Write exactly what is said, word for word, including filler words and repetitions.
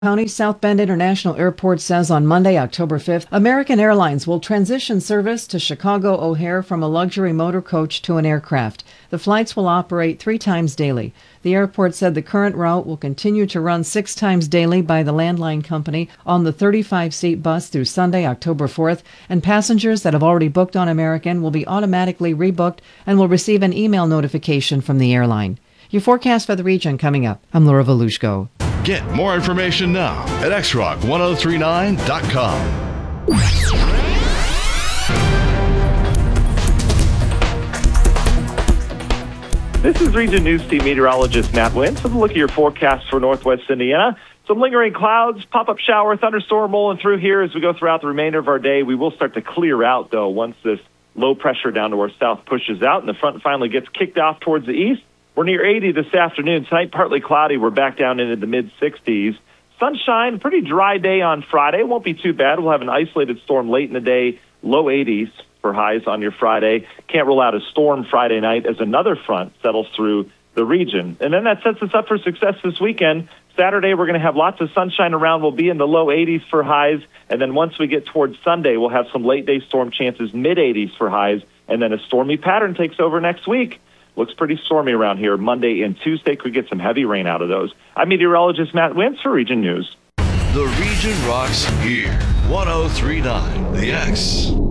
County South Bend International Airport says on Monday, October fifth, American Airlines will transition service to Chicago O'Hare from a luxury motor coach to an aircraft. The flights will operate three times daily. The airport said the current route will continue to run six times daily by the landline company on the thirty-five seat bus through Sunday, October fourth, and passengers that have already booked on American will be automatically rebooked and will receive an email notification from the airline. Your forecast for the region coming up. I'm Laura Volushko. Get more information now at x rock ten thirty-nine dot com. This is Region News Team meteorologist Matt Wentz with a look at your forecast for Northwest Indiana. Some lingering clouds, pop-up shower, thunderstorm rolling through here as we go throughout the remainder of our day. We will start to clear out, though, once this low pressure down to our south pushes out and the front finally gets kicked off towards the east. We're near eighty this afternoon. Tonight, partly cloudy. We're back down into the mid-sixties. Sunshine, pretty dry day on Friday. It won't be too bad. We'll have an isolated storm late in the day, low eighties for highs on your Friday. Can't rule out a storm Friday night as another front settles through the region. And then that sets us up for success this weekend. Saturday, we're going to have lots of sunshine around. We'll be in the low eighties for highs. And then once we get towards Sunday, we'll have some late-day storm chances, mid-eighties for highs. And then a stormy pattern takes over next week. Looks pretty stormy around here. Monday and Tuesday could get some heavy rain out of those. I'm meteorologist Matt Wentz for Region News. The region rocks here. ten thirty-nine The X.